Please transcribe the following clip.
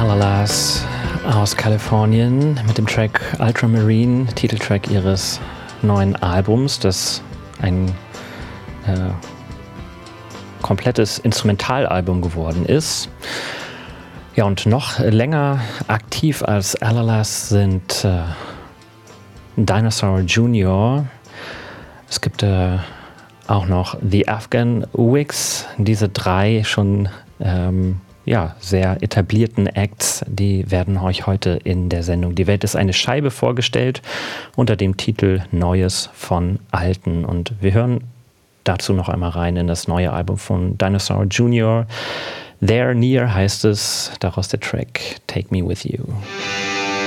Alalas aus Kalifornien mit dem Track Ultramarine, Titeltrack ihres neuen Albums, das ein komplettes Instrumentalalbum geworden ist. Ja, und noch länger aktiv als Alalas sind Dinosaur Jr. Es gibt auch noch The Afghan Wigs, diese drei schon sehr etablierten Acts, die werden euch heute in der Sendung Die Welt ist eine Scheibe vorgestellt unter dem Titel Neues von Alten. Und wir hören dazu noch einmal rein in das neue Album von Dinosaur Jr. There Near heißt es, daraus der Track Take Me With You.